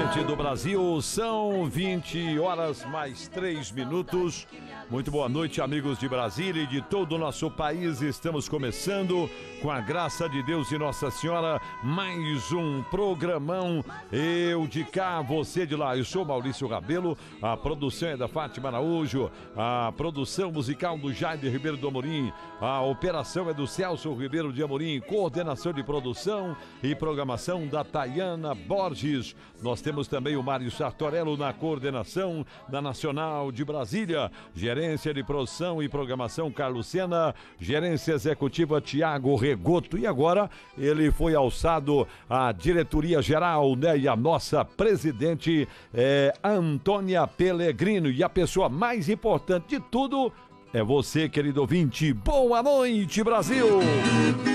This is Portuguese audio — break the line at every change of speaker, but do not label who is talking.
gente do Brasil, são 20 horas mais 3 minutos. Muito boa noite, amigos de Brasília e de todo o nosso país. Estamos começando, com a graça de Deus e Nossa Senhora, mais um programão. Eu de cá, você de lá. Eu sou Maurício Rabelo, a produção é da Fátima Araújo, a produção musical do Jaime Ribeiro do Amorim, a operação é do Celso Ribeiro de Amorim, coordenação de produção e programação da Tayana Borges. Nós temos também o Mário Sartorello na coordenação da Nacional de Brasília, gerência de produção e programação Carlos Sena, gerência executiva Tiago Regoto, e agora ele foi alçado à diretoria geral, né? E a nossa presidente é Antônia Pellegrino, e a pessoa mais importante de tudo é você, querido ouvinte. Boa noite, Brasil!